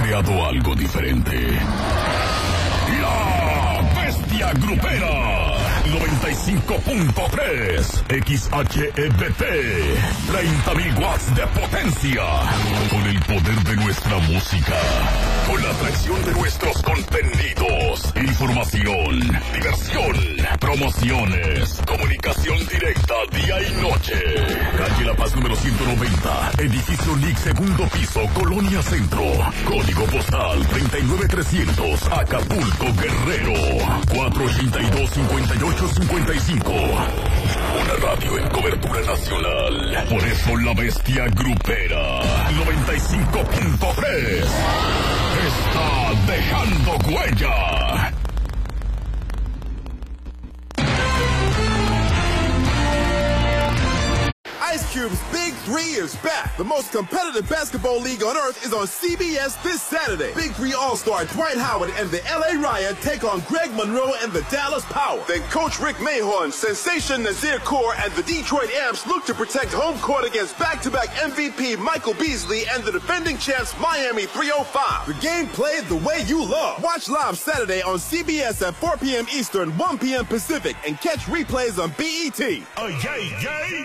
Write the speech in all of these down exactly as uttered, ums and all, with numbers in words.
creado algo diferente. La Bestia Grupera. noventa y cinco punto tres X H E B T, treinta mil watts de potencia, con el poder de nuestra música, con la atracción de nuestros contenidos, información, diversión, promociones, comunicación directa día y noche. Calle La Paz número ciento noventa, edificio L I C, segundo piso, Colonia Centro, código postal treinta y nueve trescientos, Acapulco, Guerrero, cuatro ochenta y dos, cincuenta y ocho cincuenta y cinco. Una radio en cobertura nacional. Por eso la Bestia Grupera noventa y cinco punto tres está dejando huella. Ice Cube's Big Three is back. The most competitive basketball league on earth is on C B S this Saturday. Big Three All-Star Dwight Howard and the L A Riot take on Greg Monroe and the Dallas Power. Then Coach Rick Mahorn, Sensation Nazir Kaur, and the Detroit Amps look to protect home court against back-to-back M V P Michael Beasley and the defending champs Miami three oh five. The game played the way you love. Watch live Saturday on C B S at four p.m. Eastern, one p.m. Pacific, and catch replays on B E T. Oh, yay, yay!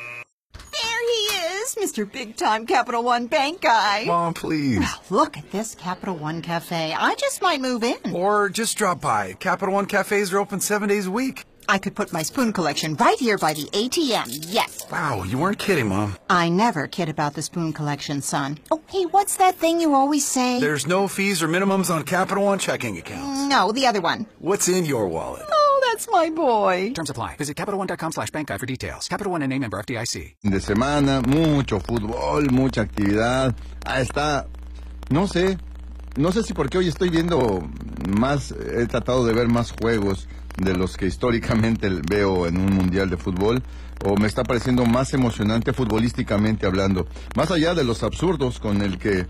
There he is, Mister Big-Time Capital One Bank guy. Mom, please. Well, look at this Capital One Cafe. I just might move in. Or just drop by. Capital One cafes are open seven days a week. I could put my spoon collection right here by the A T M, yes. Wow, you weren't kidding, Mom. I never kid about the spoon collection, son. Oh, hey, what's that thing you always say? There's no fees or minimums on Capital One checking accounts. No, the other one. What's in your wallet? Oh, that's my boy. Terms apply. Visit CapitalOne.com slash bank guide for details. Capital One and name member F D I C. De semana, mucho fútbol, mucha actividad. Ah, está, no sé, no sé si porque hoy estoy viendo más, he tratado de ver más juegos de los que históricamente veo en un mundial de fútbol, o me está pareciendo más emocionante futbolísticamente hablando, más allá de los absurdos con el que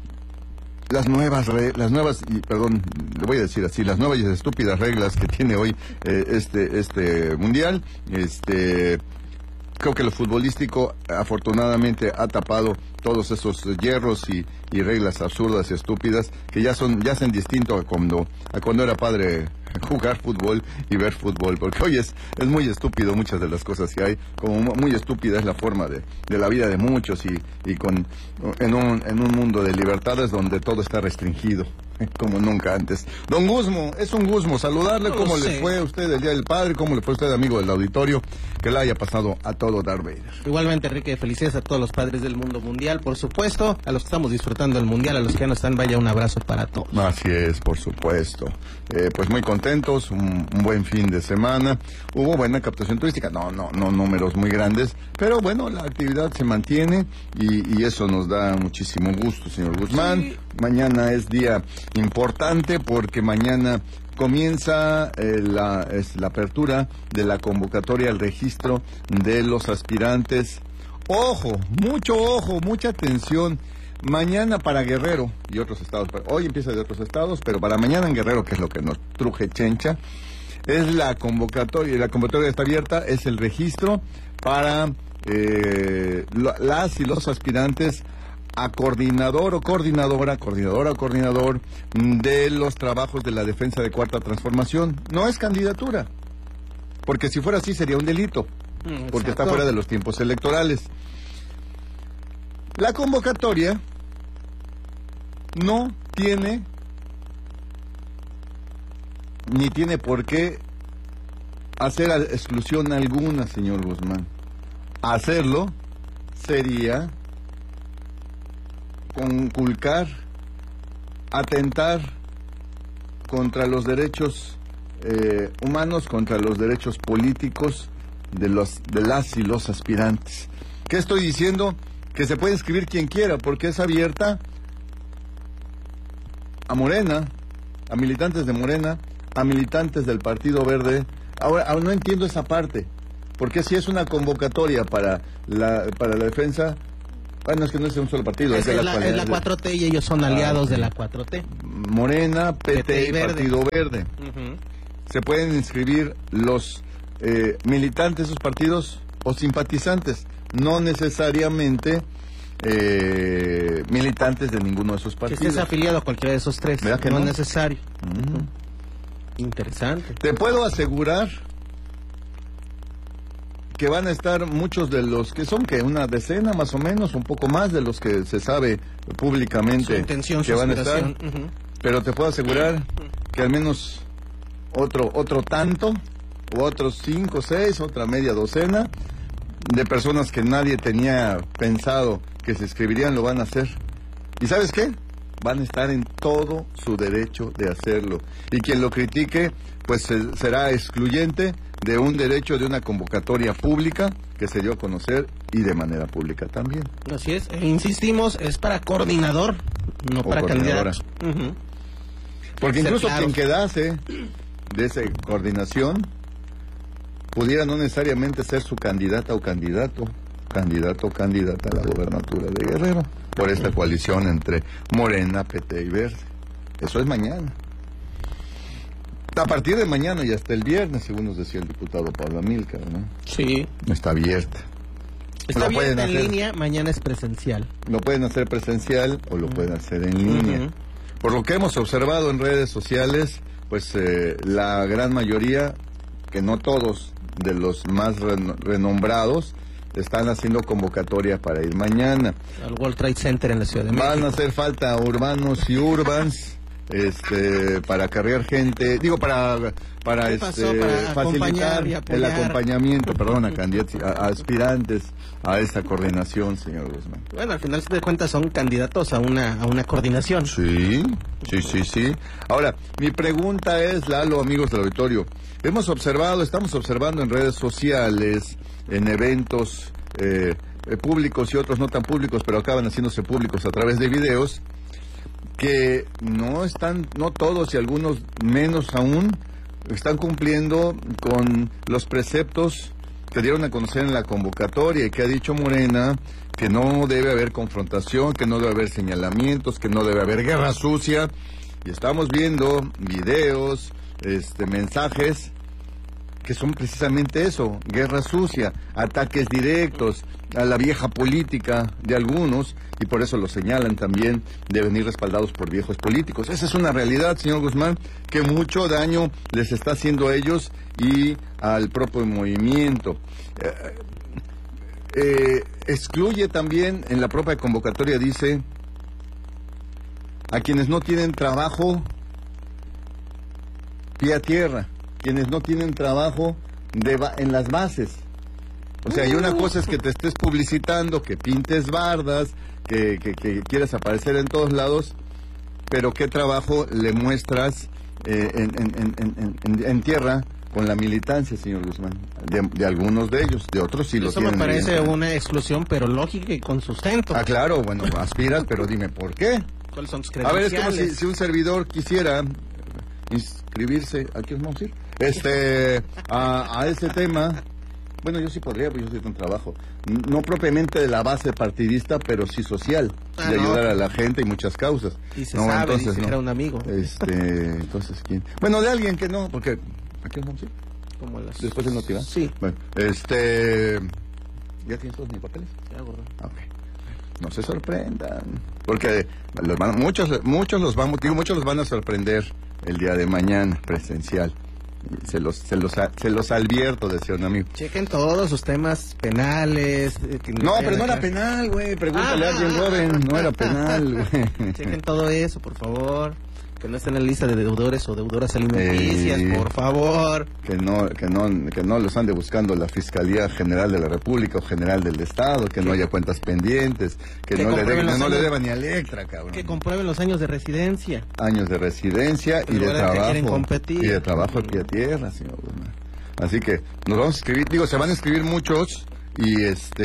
las nuevas, las nuevas, y perdón, le voy a decir así, las nuevas y estúpidas reglas que tiene hoy eh, este, este mundial, este, creo que lo futbolístico afortunadamente ha tapado todos esos hierros y, y reglas absurdas y estúpidas que ya son, ya hacen distinto a cuando, a cuando era padre jugar fútbol y ver fútbol, porque hoy es, es muy estúpido muchas de las cosas que hay, como muy estúpida es la forma de, de la vida de muchos y, y con, en un, en un mundo de libertades donde todo está restringido, como nunca antes. Don Guzmo, es un gusto saludarle, ¿cómo le fue a usted el Día del Padre? ¿Cómo le fue a usted, amigo del auditorio? Que la haya pasado a todo Darth Vader. Igualmente, Enrique, felicidades a todos los padres del mundo mundial, por supuesto, a los que estamos disfrutando del mundial, a los que ya no están, vaya un abrazo para todos. Así es, por supuesto. Eh, pues muy contentos, un, un buen fin de semana. Hubo buena captación turística, no, no, no números muy grandes, pero bueno, la actividad se mantiene y, y eso nos da muchísimo gusto, señor Guzmán. Sí. Mañana es día importante porque mañana comienza eh, la, es la apertura de la convocatoria al registro de los aspirantes. Ojo, mucho ojo, mucha atención. Mañana para Guerrero y otros estados, hoy empieza de otros estados, pero para mañana en Guerrero, que es lo que nos truje chencha, es la convocatoria, la convocatoria está abierta, es el registro para eh, las y los aspirantes a coordinador o coordinadora, coordinadora o coordinador de los trabajos de la defensa de Cuarta Transformación. No es candidatura, porque si fuera así sería un delito, mm, porque está fuera de los tiempos electorales. La convocatoria no tiene ni tiene por qué hacer exclusión alguna, señor Guzmán. Hacerlo sería conculcar, atentar contra los derechos eh, humanos, contra los derechos políticos de los de las y los aspirantes. ¿Qué estoy diciendo? Que se puede inscribir quien quiera, porque es abierta a Morena, a militantes de Morena, a militantes del Partido Verde. Ahora, ahora no entiendo esa parte, porque si es una convocatoria para la para la defensa, bueno, es que no es de un solo partido, es, es, de la, la, es la cuatro T y ellos son aliados ah, de la cuatro T. Morena, P T, P T y Verde. Partido Verde. Uh-huh. Se pueden inscribir los eh, militantes de esos partidos o simpatizantes, no necesariamente eh, militantes de ninguno de esos Que partidos. estés afiliado a cualquiera de esos tres. ¿Verdad que no, no? es necesario. Mm. Interesante. Te puedo asegurar que van a estar muchos de los que son, que una decena más o menos, un poco más de los que se sabe públicamente Su intención, que su van a estar. aspiración. Ujú. Pero te puedo asegurar que al menos otro otro tanto, o otros cinco, seis, otra media docena de personas que nadie tenía pensado que se inscribirían lo van a hacer. ¿Y sabes qué? Van a estar en todo su derecho de hacerlo. Y quien lo critique, pues se- será excluyente de un derecho de una convocatoria pública que se dio a conocer y de manera pública también. Así es. E insistimos, es para coordinador, no O para coordinadora. candidato. Ujú. Porque Ser incluso claros. quien quedase de esa coordinación pudiera no necesariamente ser su candidata o candidato, candidato o candidata a la gobernatura de Guerrero, por esta coalición entre Morena, P T y Verde. Eso es mañana. A partir de mañana y hasta el viernes, según nos decía el diputado Pablo Amílcar, ¿no? Sí. Está abierta. Está Lo bien pueden en hacer. línea, mañana es presencial. Lo pueden hacer presencial o lo pueden hacer en línea. Ujú. Por lo que hemos observado en redes sociales, pues eh, la gran mayoría, que no todos de los más ren- renombrados, están haciendo convocatoria para ir mañana. Al World Trade Center en la Ciudad de México. Van a hacer falta urbanos y urbans este para acarrear gente, digo para para ¿Qué este pasó? Para facilitar acompañar y el apoyar. acompañamiento, perdón, a candidatos, a, a aspirantes a esta coordinación, señor Guzmán. Bueno, al final de cuentas son candidatos a una a una coordinación. Sí, sí, sí, sí. Ahora, mi pregunta es, Lalo, amigos del auditorio, hemos observado, estamos observando en redes sociales, en eventos eh, eh, públicos y otros no tan públicos, pero acaban haciéndose públicos a través de videos, que no están, no todos y algunos menos aún, están cumpliendo con los preceptos que dieron a conocer en la convocatoria y que ha dicho Morena que no debe haber confrontación, que no debe haber señalamientos, que no debe haber guerra sucia. Y estamos viendo videos, este, mensajes que son precisamente eso, guerra sucia, ataques directos a la vieja política de algunos, y por eso lo señalan también de venir respaldados por viejos políticos. Esa es una realidad, señor Guzmán, que mucho daño les está haciendo a ellos y al propio movimiento. Eh, eh, excluye también, en la propia convocatoria dice, a quienes no tienen trabajo pie a tierra, quienes no tienen trabajo de ba- en las bases. O sea, y una cosa es que te estés publicitando, que pintes bardas, que, que, que quieras aparecer en todos lados, pero ¿qué trabajo le muestras eh, en, en, en, en, en, en tierra con la militancia, señor Guzmán? De, de algunos de ellos, de otros sí lo Eso me tienen. parece evidentemente. una exclusión, pero lógica y con sustento. Ah, claro, bueno, aspiras, pero dime por qué. ¿Cuáles son tus A ver, es como credenciales? si, si un servidor quisiera inscribirse, ¿a qué vamos a ir? Este, a, a ese tema. Bueno, yo sí podría, porque yo soy un trabajo, no propiamente de la base partidista, pero sí social, Ah, de no. ayudar a la gente y muchas causas. Y se No, sabe, entonces, dice no. que era un amigo. Este, entonces, ¿quién? Bueno, de alguien que no, porque, ¿a qué vamos a ir? Como las... Después de Notivan. Sí. Bueno, este, ¿ya tienes todos mis papeles? Ya, gordo. Ok. No se sorprendan, porque los van- muchos, muchos los vamos, digo, muchos los van a sorprender el día de mañana presencial. Se los, se los, a- se los advierto, decía un amigo. Chequen todos sus temas penales. eh, que No, pero no era acá. penal, güey. Pregúntale a Ah, alguien, ah, Robin. No ah, era ah, penal, güey. Chequen todo eso, por favor. Que no estén en la lista de deudores o deudoras alimenticias, Eh. por favor. Que no, que no, que no los ande buscando la Fiscalía General de la República o General del Estado, que no haya cuentas pendientes, que, Que no le comprueben deba, los no le años- deba ni a Electra, cabrón. Que comprueben los años de residencia. Años de residencia y de Recuerden que quieren trabajo. competir. Y de trabajo a pie a tierra, señor Guzmán. Así que nos vamos a escribir, digo, se van a escribir muchos y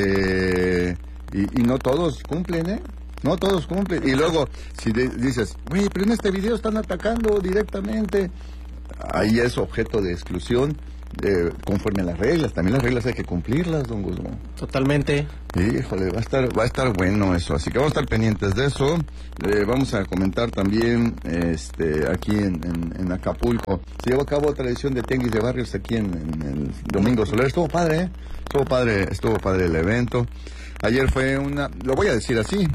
este y, y no todos cumplen, ¿eh? No todos cumplen. Y luego, si de- dices, güey, pero en este video están atacando directamente, ahí es objeto de exclusión eh, conforme a las reglas. También las reglas hay que cumplirlas, don Guzmán. Totalmente. Híjole, va a estar, va a estar bueno eso, así que vamos a estar pendientes de eso. Eh, vamos a comentar también, este, aquí en, en, en Acapulco, se llevó a cabo otra edición de Tianguis de Barrios aquí en, en el Domingo Soler. Estuvo padre, ¿eh? Estuvo padre, estuvo padre el evento. Ayer fue una, lo voy a decir así,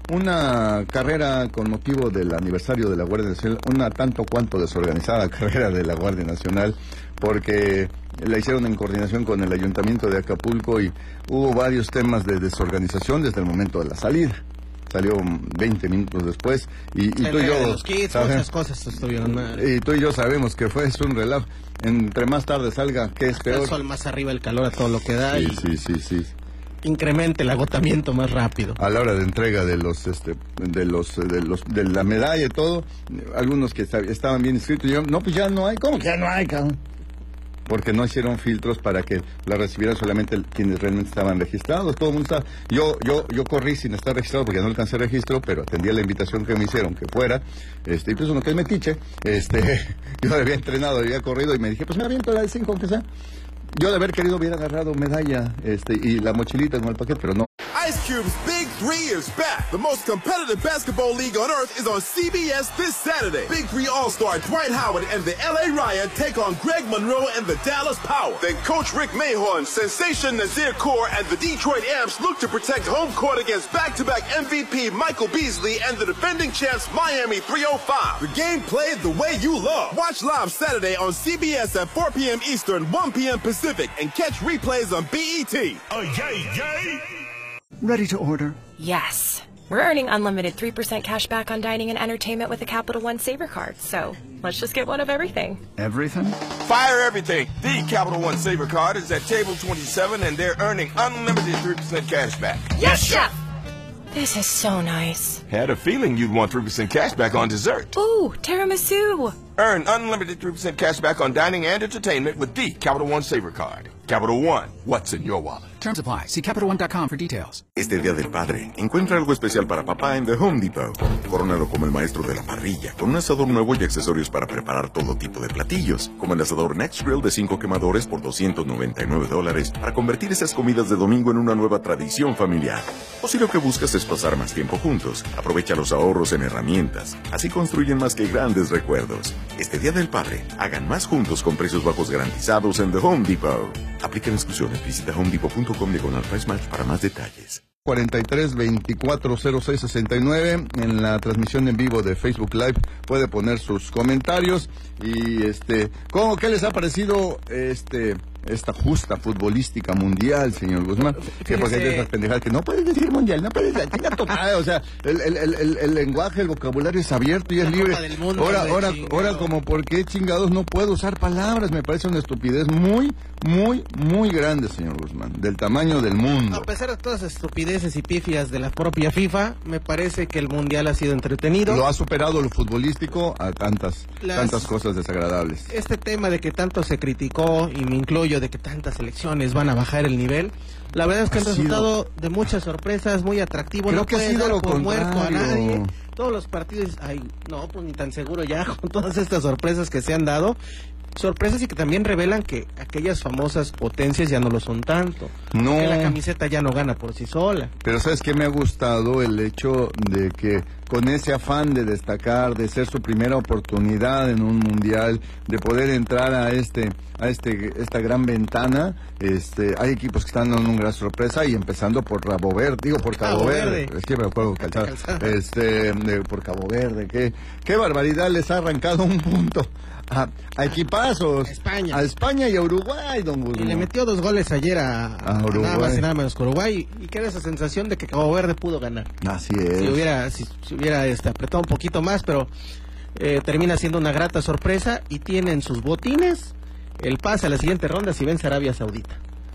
una carrera con motivo del aniversario de la Guardia Nacional, una tanto cuanto desorganizada carrera de la Guardia Nacional, porque la hicieron en coordinación con el Ayuntamiento de Acapulco y hubo varios temas de desorganización desde el momento de la salida. Salió veinte minutos después y, y tú y yo los kits, muchas cosas estuvieron mal. Y tú y yo sabemos que fue es un relajo. Entre más tarde salga, ¿qué es peor? El sol más arriba, el calor a todo lo que da. Sí, y sí, sí, sí. Incremente el agotamiento más rápido. A la hora de entrega de los, este, de los, de los, de la medalla y todo, algunos que estaban bien inscritos, y yo, no, pues ya no hay, ¿cómo que ya no hay, cabrón? Porque no hicieron filtros para que la recibieran solamente quienes realmente estaban registrados. Todo el mundo estaba... Yo, yo, yo corrí sin estar registrado porque no alcancé registro, pero atendí a la invitación que me hicieron que fuera. Este, incluso lo que es metiche, este, yo había entrenado, había corrido y me dije, pues me aviento la de cinco, aunque sea. Yo de haber querido hubiera agarrado medalla, este, y la mochilita con el paquete, pero no. Ice Cube's Big Three is back. The most competitive basketball league on earth is on C B S this Saturday. Big Three All-Star Dwight Howard and the L A Riot take on Greg Monroe and the Dallas Power. Then Coach Rick Mahorn, Sensation Nazir Kaur, and the Detroit Amps look to protect home court against back-to-back M V P Michael Beasley and the defending champs Miami three oh five. The game played the way you love. Watch live Saturday on C B S at four p.m. Eastern, one p.m. Pacific, and catch replays on B E T. Oh, yay, yay! Ready to order? Yes. We're earning unlimited three percent cash back on dining and entertainment with the Capital One Saver Card, so let's just get one of everything. Everything? Fire everything! The Capital One Saver Card is at table twenty-seven and they're earning unlimited three percent cash back. Yes, Chef! This is so nice. Had a feeling you'd want three percent cash back on dessert. Ooh, tiramisu! Earn unlimited three percent cash back on dining and entertainment with the Capital One Saver Card. Capital One, what's in your wallet? Terms apply. See Capital One dot com for details. Este Día del Padre, encuentra algo especial para papá en The Home Depot. Corónalo como el maestro de la parrilla, con un asador nuevo y accesorios para preparar todo tipo de platillos, como el asador Next Grill de cinco quemadores por doscientos noventa y nueve dólares, para convertir esas comidas de domingo en una nueva tradición familiar. O si lo que buscas es pasar más tiempo juntos, aprovecha los ahorros en herramientas. Así construyen más que grandes recuerdos. Este Día del Padre, hagan más juntos con precios bajos garantizados en The Home Depot. Aplican exclusiones. Visita home depot punto com diagonal price match para más detalles. cuarenta y tres veinticuatro cero seis sesenta y nueve en la transmisión en vivo de Facebook Live puede poner sus comentarios y este cómo qué les ha parecido este esta justa futbolística mundial, señor Guzmán. Que porque hay de esas pendejadas que no puedes decir mundial, no puedes decir, o sea, el, el, el, el lenguaje, el vocabulario es abierto y es libre. Ahora, ahora, ahora como por qué chingados no puedo usar palabras, me parece una estupidez muy, muy, muy grande, señor Guzmán, del tamaño del mundo. A pesar de todas las estupideces y pifias de la propia FIFA, me parece que el mundial ha sido entretenido. Lo ha superado lo futbolístico a tantas, las, tantas cosas desagradables. Este tema de que tanto se criticó, y me incluyo, de que tantas selecciones van a bajar el nivel, la verdad es que ha han resultado sido... de muchas sorpresas, muy atractivo. Creo no que ha sido dar lo por contrario. Muerto a nadie. Todos los partidos, ay, no, pues ni tan seguro ya, con todas estas sorpresas que se han dado. Sorpresas y que también revelan que aquellas famosas potencias ya no lo son tanto. No. Que la camiseta ya no gana por sí sola. Pero ¿sabes qué me ha gustado? El hecho de que con ese afán de destacar, de ser su primera oportunidad en un mundial, de poder entrar a este a este esta gran ventana, este hay equipos que están dando una gran sorpresa y empezando por Cabo Verde, digo por Cabo, Cabo Verde. Verde. Es que me acuerdo calzada. calzada. Este de, por Cabo Verde, qué qué barbaridad, les ha arrancado un punto. A, a equipazos, a España. a España y a Uruguay, don Guzmán. Y le metió dos goles ayer a, a, a nada más y nada menos que Uruguay, y queda esa sensación de que Cabo Verde pudo ganar. Así es. Si hubiera, si, si hubiera este, apretado un poquito más, pero eh, termina siendo una grata sorpresa y tiene en sus botines el pase a la siguiente ronda si vence Arabia Saudita.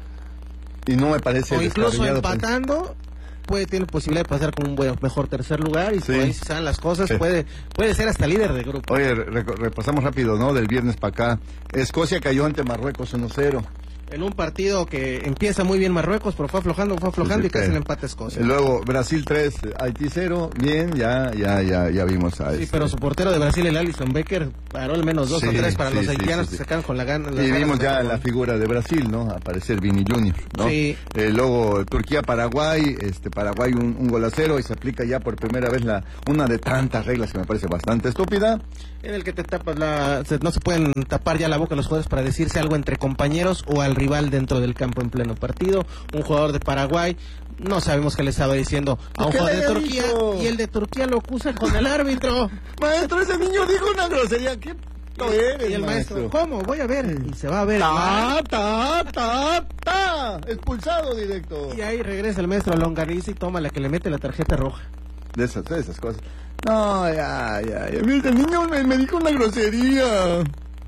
Y no me parece o incluso empatando. Puede tener posibilidad de pasar con un buen, mejor tercer lugar y sí. Por ahí se saben las cosas, sí. puede puede ser hasta líder de grupo. Oye, re repasamos rápido, ¿no? Del viernes para acá. Escocia cayó ante Marruecos uno cero. En un partido que empieza muy bien Marruecos, pero fue aflojando, fue aflojando sí, sí, y casi el empate Escocia. Luego Brasil tres, Haití cero, bien, ya ya ya ya vimos a Sí, este. pero su portero de Brasil, el Alisson Becker, paró al menos dos sí, o tres para sí, los haitianos sí, sí, que sí. se quedan con la gana. Y vimos ya la figura de Brasil, ¿no? Aparecer Vini Junior, ¿no? Sí. Eh, luego Turquía-Paraguay, este Paraguay un, un gol a cero y se aplica ya por primera vez la una de tantas reglas que me parece bastante estúpida. En el que te tapas la... Se, no se pueden tapar ya la boca los jugadores para decirse algo entre compañeros o al rival dentro del campo en pleno partido. Un jugador de Paraguay, no sabemos qué le estaba diciendo a un jugador de Turquía, y el de Turquía lo acusa con el árbitro. Maestro, ese niño dijo una grosería. ¿Qué eres, y el maestro, maestro, ¿cómo? Voy a ver. Y se va a ver. Ta, ta, ta, ta. Expulsado directo. Y ahí regresa el maestro a Longaniza y toma la que le mete la tarjeta roja. De esas, de esas cosas. No, ya, ya, ya. Mira, el niño me, me dijo una grosería.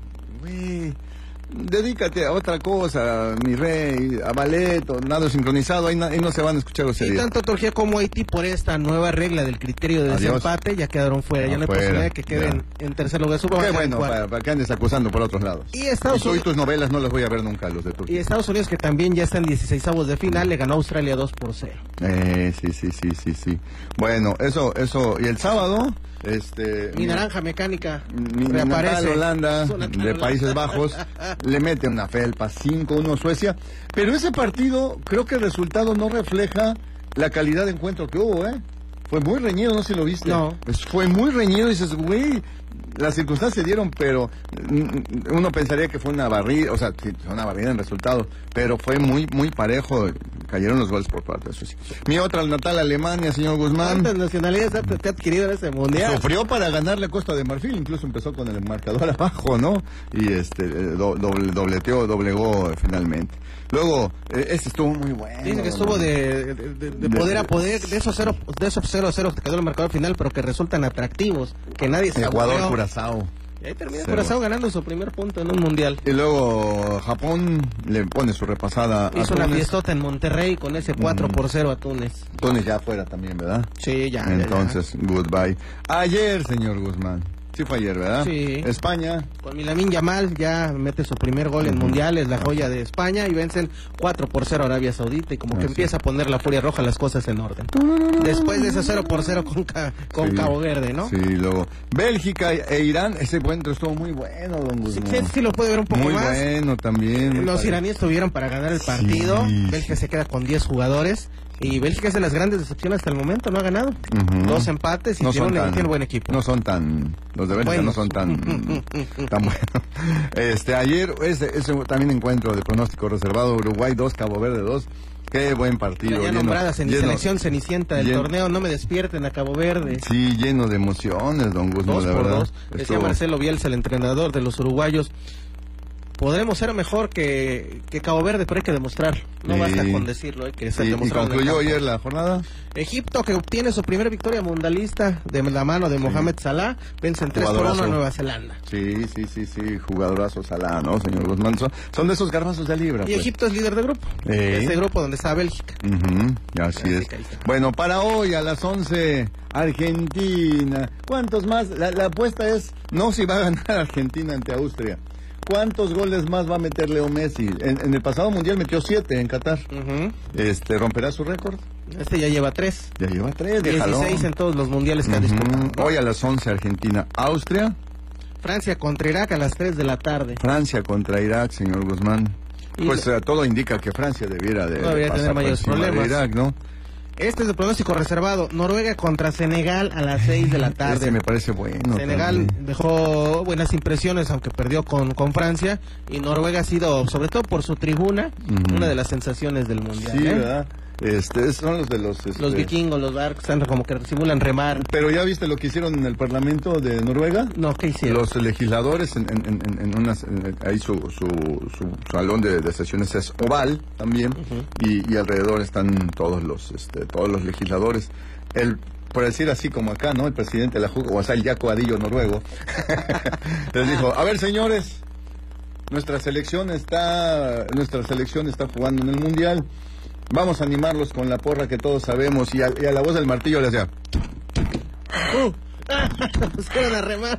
Güey, dedícate a otra cosa, mi rey, a ballet, o nado sincronizado, ahí no, ahí no se van a escuchar Y groserías. tanto Turquía como Haití, por esta nueva regla del criterio de Adiós. desempate, ya quedaron fuera. Ya no hay Afuera, posibilidad de que queden en tercer lugar. Supongo Qué que bueno, cuarto. para, para que andes acusando por otros lados. Y Estados y tú y Unidos- tus novelas no las voy a ver nunca, los de Turquía. Y Estados Unidos, que también ya está en dieciseisavos de final, le ganó a Australia dos por cero. Eh, sí, sí, sí, sí, sí. Bueno, eso, eso. Y el sábado, este... Mi naranja mecánica Mi reaparece. natal Holanda, Su natal de Holanda. Países Bajos, le mete una felpa cinco uno a Suecia. Pero ese partido, creo que el resultado no refleja la calidad de encuentro que hubo, ¿eh? Fue muy reñido, no sé si lo viste. No. Pues fue muy reñido y dices, güey, las circunstancias se dieron, pero mm, uno pensaría que fue una barrida, o sea, sí, fue una barrida en resultados, pero fue muy, muy parejo. Cayeron los goles por parte de Suecia. Mi otra, el natal Alemania, señor Guzmán. ¿Cuántas nacionalidades ha, te ha adquirido en este mundial? Sufrió para ganarle a Costa de Marfil, incluso empezó con el marcador abajo, ¿no? Y este, eh, do, doble, dobleteó, doblegó eh, finalmente. Luego, eh, este estuvo muy bueno. Dice que estuvo de, de, de- de poder a poder, de esos cero, de esos cero cero que quedó el marcador final, pero que resultan atractivos, que nadie se Ecuador, aburrió. Curazao. Y ahí termina Cero. Curazao ganando su primer punto en un mundial. Y luego Japón le pone su repasada a Hizo una Túnez. fiestota en Monterrey con ese cuatro por cero a Túnez. Túnez ya afuera también, ¿verdad? Sí, ya. ya, Entonces, goodbye. Ayer, señor Guzmán. Sí fue ayer, ¿verdad? Sí. España. Con Lamine Yamal ya mete su primer gol en mundiales, la joya de España, y vencen cuatro por cero a Arabia Saudita, y como que Así. empieza a poner la furia roja las cosas en orden. Después de ese cero por cero con, Ca- con Sí. Cabo Verde, ¿no? Sí, luego Bélgica e Irán. Ese encuentro estuvo muy bueno, don Guzmán. Sí, sí lo puede ver un poco muy más. bueno también. muy Los padre. iraníes tuvieron para ganar el partido. Sí, Bélgica se queda con diez jugadores. Y Bélgica es de las grandes decepciones hasta el momento, no ha ganado. Ujú. Dos empates y No tiene, son un, tan- tiene buen equipo. No son tan, los de Bélgica Buenos. no son tan, tan buenos. Este, ayer, ese, ese también encuentro de pronóstico reservado, Uruguay dos, Cabo Verde dos. Qué buen partido. Ya lleno- nombradas en lleno- selección cenicienta del lleno- torneo, no me despierten a Cabo Verde. Sí, lleno de emociones, don Guzmán, Dos la por verdad. dos. Decía Estuvo- Marcelo Bielsa, el entrenador de los uruguayos. Podremos ser mejor que, que Cabo Verde, pero hay que demostrarlo. No Sí. basta con decirlo, hay que ser Sí, y demostrado en el concluyó campo. ayer la jornada. Egipto, que obtiene su primera victoria mundialista de la mano de Mohamed Salah, vence en tres por uno a Jugadorazo. Nueva Zelanda. Sí, sí, sí, sí, jugadorazo Salah, ¿no, señor Guzmán? Son, son de esos garbanzos de libra. Y pues. Egipto es líder de grupo. Eh. De este grupo donde está Bélgica. Ujú, así es. que ahí está. Bueno, para hoy a las once, Argentina. ¿Cuántos más? La, la apuesta es no si va a ganar Argentina ante Austria. ¿Cuántos goles más va a meter Leo Messi? En, en el pasado mundial metió siete en Qatar. Ujú. Este, ¿romperá su récord? Este ya lleva tres. Ya lleva tres, de jalón. dieciséis en todos los mundiales que ha Ujú. disputado. Hoy a las once, Argentina, Austria. Francia contra Irak a las tres de la tarde. Francia contra Irak, señor Guzmán. Y Pues la- eh, todo indica que Francia debiera de, No debería de pasar tener por mayores encima de problemas. Irak, ¿no? Este es el pronóstico reservado. Noruega contra Senegal a las seis de la tarde. Ese me parece bueno. Senegal también. dejó buenas impresiones, aunque perdió con, con Francia. Y Noruega ha sido, sobre todo por su tribuna, Ujú. una de las sensaciones del mundial. Sí, ¿eh? ¿verdad? Este, son los de los... este, Los vikingos, los barcos, están como que simulan remar. Pero ya viste lo que hicieron en el Parlamento de Noruega. No, ¿qué hicieron? Los legisladores, en, en, en, en unas, en- ahí su, su, su salón de, de sesiones es oval también, y, y alrededor están todos los, este, todos los legisladores. El, por decir así como acá, ¿no? El presidente de la Junta, o sea, el Yaco Adillo noruego, les dijo, a ver, señores, nuestra selección está, nuestra selección está jugando en el Mundial. Vamos a animarlos con la porra que todos sabemos. Y a, y a la voz del martillo le hacía. ¡Uh! Pusieron a remar.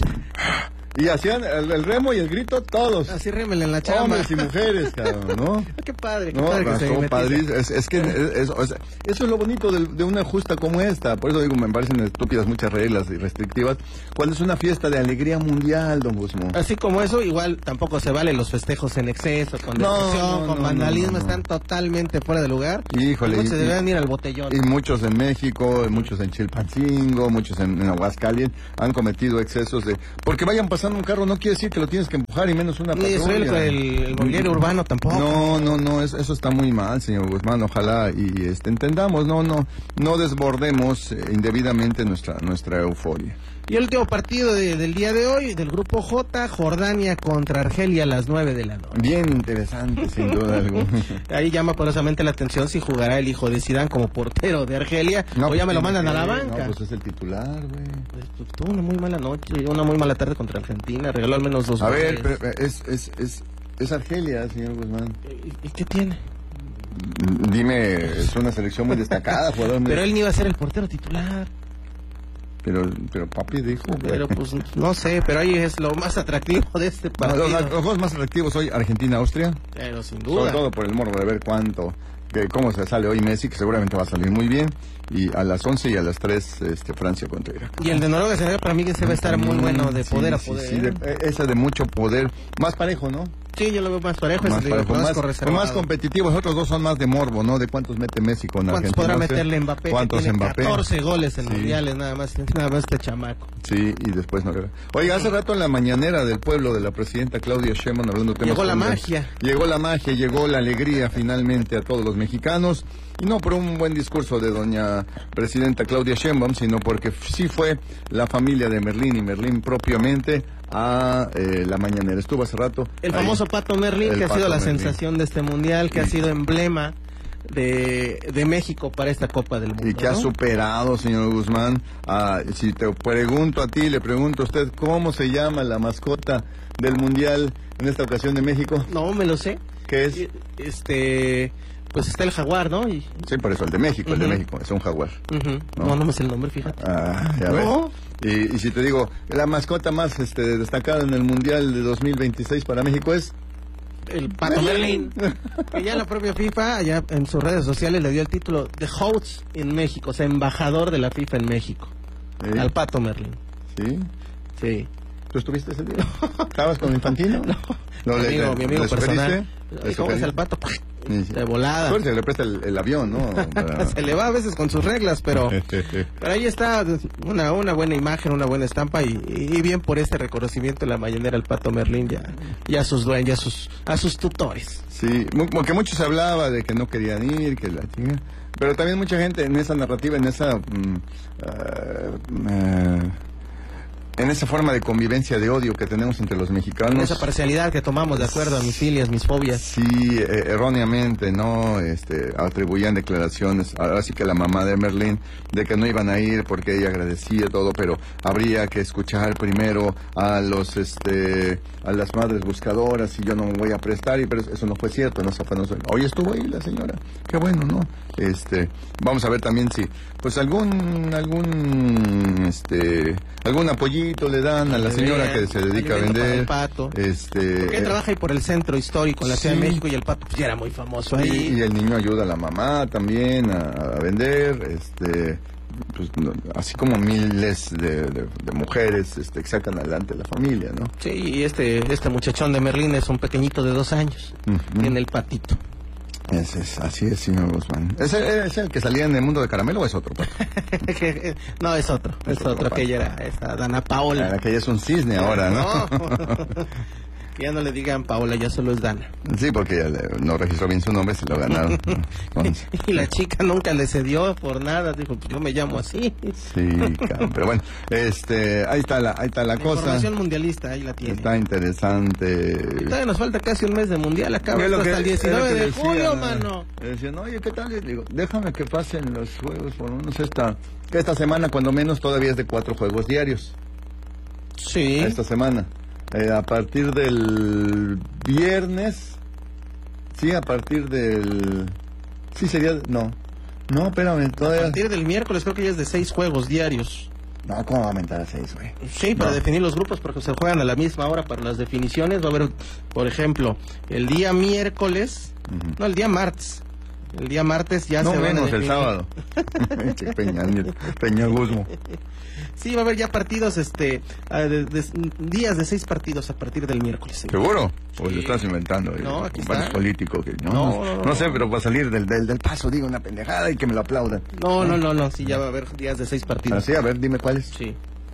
Y hacían el, el remo y el grito todos. Así remen en la chamba. Hombres y mujeres, cabrón, ¿no? Qué padre, qué No, padre que se estuvo metiza. padrísimo. es, es que es- es- o sea, eso es lo bonito de, de una justa como esta. Por eso digo, me parecen estúpidas muchas reglas y restrictivas. Cuando es una fiesta de alegría mundial, don Guzmán. Así como eso, igual tampoco se valen los festejos en exceso, con No, destrucción, no, con no, vandalismo, no, no. están totalmente fuera de lugar. Híjole, Muchos y- se deberían ir al botellón. Y muchos en México, muchos en Chilpancingo, muchos en, en Aguascalientes han cometido excesos de... Porque vayan pasando pasando un carro no quiere decir que lo tienes que empujar y menos una Ni patrulla. el, el, el mobiliario urbano tampoco. No, no, no, es, eso está muy mal, señor Guzmán. Ojalá y este, entendamos, no, no, no desbordemos eh, indebidamente nuestra, nuestra euforia. Y el último partido de, del día de hoy, del grupo J, Jordania contra Argelia a las nueve de la noche. Bien interesante, sin duda alguna. Ahí llama poderosamente la atención si jugará el hijo de Zidane como portero de Argelia, No, o ya me lo mandan que, a la banca. No, pues es el titular, güey. Pues, tuvo una muy mala noche, una muy mala tarde contra Argentina, regaló al menos dos A goles. ver, pero, es, es, es, es Argelia, señor Guzmán. ¿Y, y qué tiene? Dime, es una selección muy destacada, jugador. Pero él ni iba a ser el portero titular. Pero, pero papi dijo. Pero pues no sé, pero ahí es lo más atractivo de este partido. Los, los juegos más atractivos hoy, Argentina-Austria. Pero sin duda. Sobre todo por el morbo de ver cuánto, que, cómo se sale hoy Messi, que seguramente va a salir muy bien. Y a las once y a las tres, este, Francia contra Irak. Y el de Noruega, Senegal, para mí que se va a estar muy bueno, de Sí, poder a sí, poder. sí, de, ese de mucho poder. Más parejo, ¿no? Sí, yo lo veo más parejo, Más, ese parejo, de más, más competitivo. Los otros dos son más de morbo, ¿no? De cuántos mete Messi con ¿Cuántos Argentina. podrá no sé. meterle Mbappé? ¿Cuántos que tiene Mbappé? catorce goles en Sí. mundiales, nada más, nada más este chamaco. Sí, y después Noruega. Oiga, hace rato en la mañanera del pueblo de la presidenta Claudia Sheinbaum, hablando de temas... Llegó la mundiales, magia. Llegó la magia, llegó la alegría finalmente a todos los mexicanos. Y no por un buen discurso de doña presidenta Claudia Sheinbaum, sino porque sí fue la familia de Merlín y Merlín propiamente a eh, la mañanera. Estuvo hace rato. El ahí. famoso Pato Merlín, El que ha sido Pato la Merlín. sensación de este mundial, que Sí. ha sido emblema de, de México para esta Copa del Mundo. Y que ha ¿no? superado, señor Guzmán. Ah, si te pregunto a ti, le pregunto a usted, ¿cómo se llama la mascota del mundial en esta ocasión de México? No, me lo sé. ¿Qué es? Este, pues está el jaguar, ¿no? Y, Sí, por eso, el de México, el de Ujú. México, es un jaguar. Ujú. No. no, no me sé el nombre, fíjate. Ah, ya No. ves. Y, y si te digo, la mascota más este, destacada en el Mundial de dos mil veintiséis para México es... El Pato Merlín. Que ya la propia FIFA, allá en sus redes sociales, le dio el título de host en México, o sea, embajador de la FIFA en México. ¿Sí? Al Pato Merlín. ¿Sí? Sí. ¿Tú estuviste ese día? ¿Estabas con Infantino? No. Mi le- amigo, le- mi amigo ¿le personal. sugeriste? ¿Le ¿Cómo es sugeriste? el Pato? Sí, sí. De volada. Suerte, le presta el, el avión, ¿no? Para- Se le va a veces con sus reglas, pero pero ahí está una una buena imagen, una buena estampa y, y bien por este reconocimiento de la mañanera al Pato Merlín ya, ya a sus dueños, ya a sus, a sus tutores. Sí, mu- porque mucho se hablaba de que no querían ir, que la chinga. Pero también mucha gente en esa narrativa, en esa... mm, ah, ah, en esa forma de convivencia de odio que tenemos entre los mexicanos. En esa parcialidad que tomamos de acuerdo a mis filias, mis fobias. Sí, eh, erróneamente, ¿no? Este, atribuían declaraciones, ahora sí que la mamá de Merlín, de que no iban a ir porque ella agradecía todo, pero habría que escuchar primero a los, este, a las madres buscadoras y yo no me voy a prestar, y pero eso no fue cierto, no, eso fue, no, hoy estuvo ahí la señora, qué bueno, ¿no? Este, vamos a ver también si, pues algún, algún, este, algún apoyito le dan a la señora que se dedica a Alimento para vender. el Pato. Este, Porque él eh, trabaja ahí por el centro histórico en la Ciudad sí. de México y el Pato pues, ya era muy famoso ahí. Y, y el niño ayuda a la mamá también a, a vender, este, pues, no, así como miles de, de- de mujeres este, que sacan adelante la familia, ¿no? Sí, y este, este muchachón de Merlín es un pequeñito de dos años. Ujú. Tiene el patito. Ese es, así es, señor Guzmán. ¿Es el, es el que salía en el mundo de caramelo o es otro? No, es otro. Es, Es otro, otro, aquella era esta Dana Paola. Ahora que ella es un cisne ahora, ¿no? Que ya no le digan Paola, ya solo es Dana. Sí, porque ella le- no registró bien su nombre, se lo ganaron. Entonces, Y la chica nunca le cedió por nada. Dijo, pues yo me llamo así. sí, cabrón, pero bueno, este, ahí está la, ahí está la La cosa. información mundialista, ahí la tiene. Está interesante. Todavía nos falta casi un mes de mundial. Acaba Es lo hasta que- el diecinueve es lo que de decían, julio, ¿no? mano. Le decían, oye, ¿qué tal? Y digo, déjame que pasen los juegos, por lo menos esta, que esta semana, cuando menos, todavía es de cuatro juegos diarios. Sí. Esta semana. Eh, a partir del viernes, sí, a partir del... Sí, sería... No, no, espérame, A todavía... partir del miércoles creo que ya es de seis juegos diarios. No, ¿cómo va a aumentar a seis, güey? Sí, para No. definir los grupos, porque se juegan a la misma hora para las definiciones. Va a haber, por ejemplo, el día miércoles, Ujú. no, el día martes. El día martes ya No se van a menos el definir. sábado. Che, Peña, Nieto, Peña Guzmo. Sí, va a haber ya partidos, este, ah, de- de- días de seis partidos a partir del miércoles. sí. ¿Seguro? Pues Sí. lo estás inventando. eh, No, aquí varios está. políticos que no, No, no, no, no no. sé, pero para salir del, del, del paso digo una pendejada y que me lo aplaudan. No, no, no, no, sí, ya va a haber días de seis partidos. Así, a ver, dime cuáles. Sí.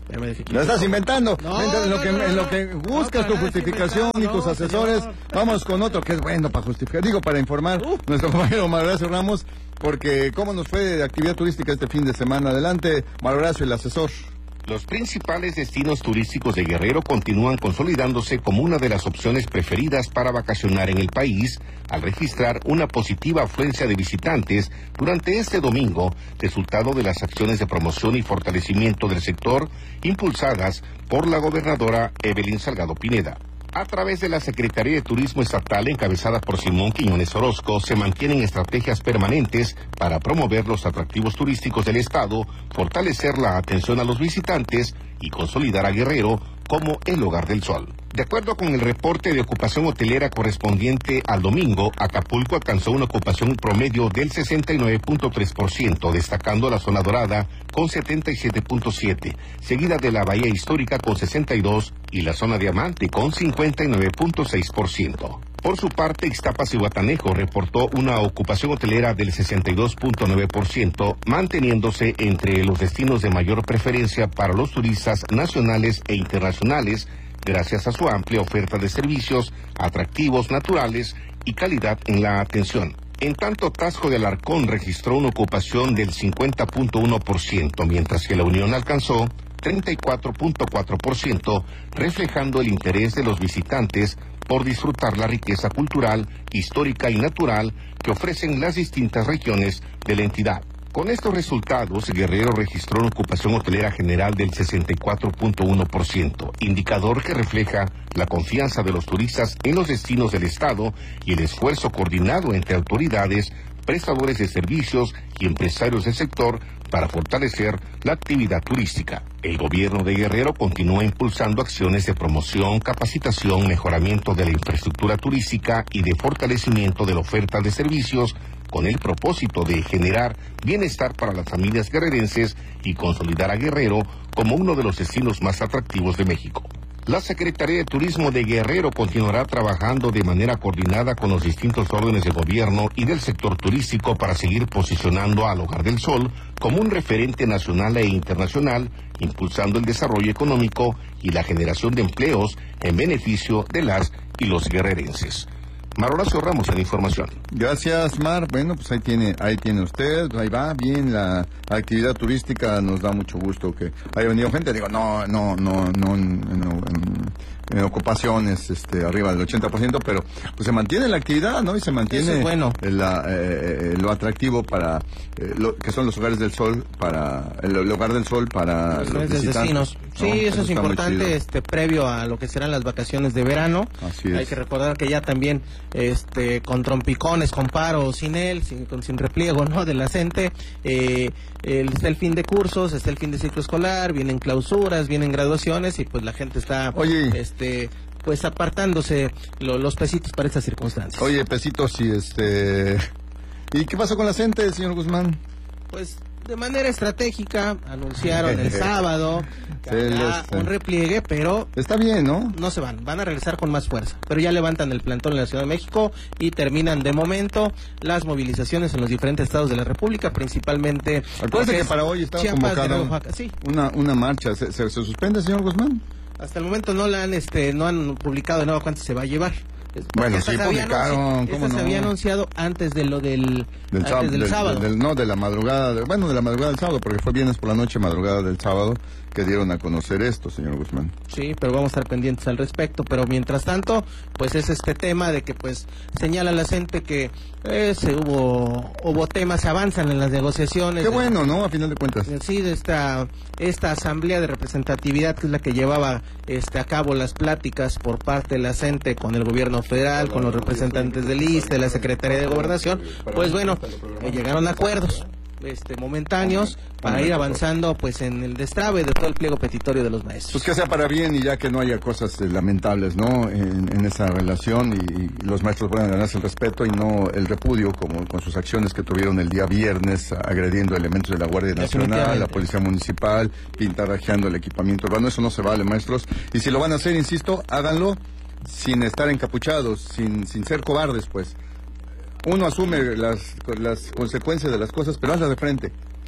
Lo estás inventando. No, en, lo no, que, no, en lo no. que buscas No, tu para justificación nada y tus no, asesores. señor. Vamos con otro que es bueno para justificar. Digo, para informar Uh. nuestro compañero Maroracio Ramos, porque cómo nos fue de actividad turística este fin de semana. Adelante, Maroracio, el asesor. Los principales destinos turísticos de Guerrero continúan consolidándose como una de las opciones preferidas para vacacionar en el país, al registrar una positiva afluencia de visitantes durante este domingo, resultado de las acciones de promoción y fortalecimiento del sector impulsadas por la gobernadora Evelyn Salgado Pineda. A través de la Secretaría de Turismo Estatal, encabezada por Simón Quiñones Orozco, se mantienen estrategias permanentes para promover los atractivos turísticos del Estado, fortalecer la atención a los visitantes y consolidar a Guerrero como el hogar del sol. De acuerdo con el reporte de ocupación hotelera correspondiente al domingo, Acapulco alcanzó una ocupación promedio del sesenta y nueve punto tres por ciento, destacando la zona dorada con setenta y siete punto siete por ciento, seguida de la Bahía Histórica con sesenta y dos por ciento y la zona Diamante con cincuenta y nueve punto seis por ciento. Por su parte, Ixtapas y Guatanejo reportó una ocupación hotelera del sesenta y dos punto nueve por ciento, manteniéndose entre los destinos de mayor preferencia para los turistas nacionales e internacionales, gracias a su amplia oferta de servicios, atractivos naturales y calidad en la atención. En tanto, Taxco de Alarcón registró una ocupación del cincuenta punto uno por ciento, mientras que La Unión alcanzó treinta y cuatro punto cuatro por ciento, reflejando el interés de los visitantes por disfrutar la riqueza cultural, histórica y natural que ofrecen las distintas regiones de la entidad. Con estos resultados, Guerrero registró una ocupación hotelera general del sesenta y cuatro punto uno por ciento, indicador que refleja la confianza de los turistas en los destinos del Estado y el esfuerzo coordinado entre autoridades, prestadores de servicios y empresarios del sector para fortalecer la actividad turística. El gobierno de Guerrero continúa impulsando acciones de promoción, capacitación, mejoramiento de la infraestructura turística y de fortalecimiento de la oferta de servicios, con el propósito de generar bienestar para las familias guerrerenses y consolidar a Guerrero como uno de los destinos más atractivos de México. La Secretaría de Turismo de Guerrero continuará trabajando de manera coordinada con los distintos órdenes de gobierno y del sector turístico para seguir posicionando al Hogar del Sol como un referente nacional e internacional, impulsando el desarrollo económico y la generación de empleos en beneficio de las y los guerrerenses. Maroracio Ramos en información. Gracias, Mar. Bueno, pues ahí tiene, ahí tiene usted, ahí va bien la actividad turística. Nos da mucho gusto que haya venido gente. Digo, no, no, no, no, no en, en ocupaciones, este, arriba del ochenta por ciento, pero pues se mantiene la actividad, ¿no? Y se mantiene eso es bueno. la, eh, lo atractivo para eh, lo que son los hogares del sol, para el, el hogar del sol para los, los destinos. Sí, ¿no? eso, eso es está importante, este, previo a lo que serán las vacaciones de verano. Así es. Hay que recordar que ya también, este, con trompicones, con paro, sin él, sin, con, sin repliego, ¿no? De la gente, eh, el, está el fin de cursos, está el fin de ciclo escolar, vienen clausuras, vienen graduaciones y pues la gente está, Oye, este, pues apartándose lo, los pesitos para estas circunstancias. Oye, pesitos y este, ¿y qué pasó con la gente, señor Guzmán? Pues de manera estratégica anunciaron el sábado que habrá un repliegue, pero está bien, ¿no? No se van, van a regresar con más fuerza, pero ya levantan el plantón en la Ciudad de México y terminan de momento las movilizaciones en los diferentes estados de la República, principalmente. Acuérdate que para hoy estaba Chiapas, convocado Oaxaca, sí. una una marcha. ¿Se, se, se suspende, señor Guzmán? Hasta el momento no la han, este, no han publicado de nuevo cuánto se va a llevar. Bueno, sí publicaron, ¿cómo no? Se había anunciado antes de lo del, del, antes del, del sábado. Del, no, de la madrugada, de, bueno, de la madrugada del sábado, porque fue viernes por la noche, madrugada del sábado, que dieron a conocer esto, señor Guzmán. Sí, pero vamos a estar pendientes al respecto, pero mientras tanto, pues es este tema de que pues señala la gente que eh, se hubo hubo temas, se avanzan en las negociaciones. Qué bueno, ¿no? A final de cuentas. Sí, de esta esta asamblea de representatividad que es la que llevaba este a cabo las pláticas por parte de la C E N T E con el gobierno federal, con los representantes del I S S S T E, de la Secretaría de Gobernación, pues bueno, eh, llegaron a acuerdos este momentáneos para ir avanzando pues en el destrabe de todo el pliego petitorio de los maestros. Pues que sea para bien y ya que no haya cosas eh, lamentables, ¿no? En, en esa relación y, y los maestros puedan ganarse el respeto y no el repudio, como con sus acciones que tuvieron el día viernes agrediendo elementos de la Guardia Nacional, la Policía Municipal, pintarrajeando el equipamiento urbano. Eso no se vale, maestros. Y si lo van a hacer, insisto, háganlo sin estar encapuchados, sin, sin ser cobardes, pues. Uno asume las, las consecuencias de las cosas, pero hazla de frente.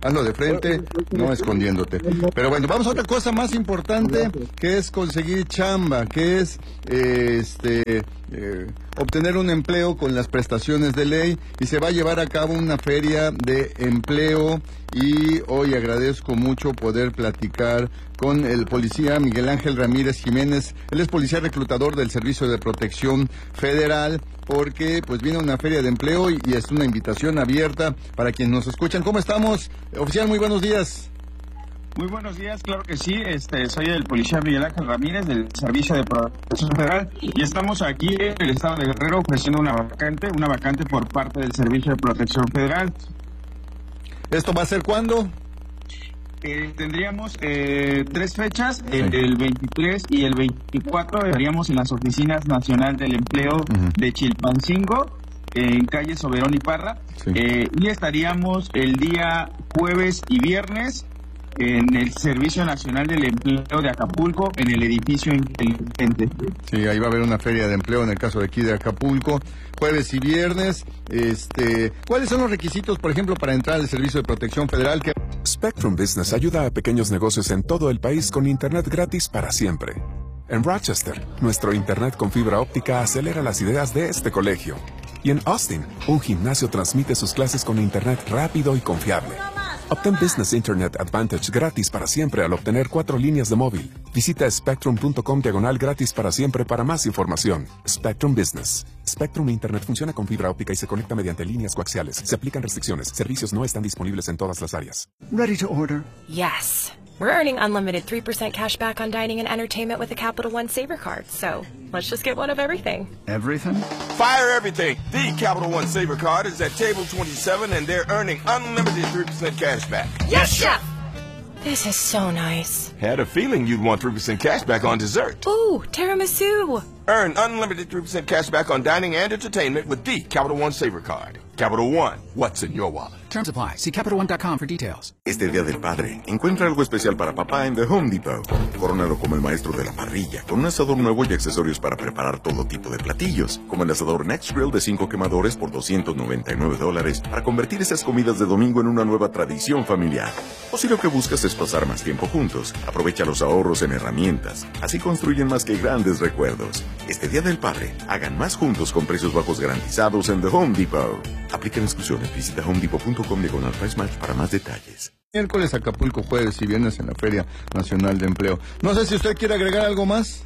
hazlo de frente, no escondiéndote. Pero bueno, vamos a otra cosa más importante, que es conseguir chamba, que es eh, este eh, obtener un empleo con las prestaciones de ley, y se va a llevar a cabo una feria de empleo, y hoy agradezco mucho poder platicar con el policía Miguel Ángel Ramírez Jiménez. Él es policía reclutador del Servicio de Protección Federal, porque pues viene una feria de empleo y, y es una invitación abierta para quienes nos escuchan. ¿Cómo estamos, oficial? Muy buenos días. Muy buenos días, claro que sí. Este, soy el policía Miguel Ángel Ramírez del Servicio de Protección Federal y estamos aquí en el estado de Guerrero ofreciendo una vacante, una vacante por parte del Servicio de Protección Federal. ¿Esto va a ser cuándo? Eh, tendríamos eh, tres fechas, el, sí. el veintitrés y el veinticuatro estaríamos en las oficinas Nacional del Empleo uh-huh. de Chilpancingo, en calle Soberón y Parra, sí. eh, y estaríamos el día jueves y viernes en el Servicio Nacional del Empleo de Acapulco, en el edificio inteligente. Sí, ahí va a haber una feria de empleo en el caso de aquí de Acapulco, jueves y viernes. Este, ¿cuáles son los requisitos, por ejemplo, para entrar al Servicio de Protección Federal? Que... Spectrum Business ayuda a pequeños negocios en todo el país con internet gratis para siempre. En Rochester, nuestro internet con fibra óptica acelera las ideas de este colegio. Y en Austin, un gimnasio transmite sus clases con internet rápido y confiable. Obtén Business Internet Advantage gratis para siempre al obtener cuatro líneas de móvil. Visita spectrum punto com diagonal gratis para siempre para más información. Spectrum Business. Spectrum Internet funciona con fibra óptica y se conecta mediante líneas coaxiales. Se aplican restricciones. Servicios no están disponibles en todas las áreas. Ready to order. Yes. We're earning unlimited three percent cash back on dining and entertainment with a Capital One Saver Card. So let's just get one of everything. Everything? Fire everything. The Capital One Saver Card is at table twenty-seven and they're earning unlimited three percent cash back. Yes, Chef! This is so nice. Had a feeling you'd want three percent cash back on dessert. Ooh, tiramisu. Earn unlimited three percent cash back on dining and entertainment with the Capital One Saver Card. Capital One, what's in your wallet? Terms apply. See Capital One dot com for details. Este Día del Padre, encuentra algo especial para papá en The Home Depot. Corónalo como el maestro de la parrilla, con un asador nuevo y accesorios para preparar todo tipo de platillos, como el asador Next Grill de cinco quemadores por doscientos noventa y nueve dólares, para convertir esas comidas de domingo en una nueva tradición familiar. O si lo que buscas es pasar más tiempo juntos, aprovecha los ahorros en herramientas. Así construyen más que grandes recuerdos. Este Día del Padre, hagan más juntos con precios bajos garantizados en The Home Depot. Aplican exclusiones. Visita home depot punto com diagonal price match para más detalles. Miércoles Acapulco, jueves y viernes en la Feria Nacional de Empleo. No sé si usted quiere agregar algo más.